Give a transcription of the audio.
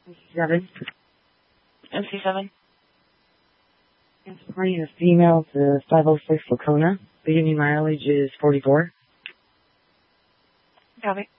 MC7. MC7. Transporting a female to 506 Lacona. Beginning mileage is 44. Copy.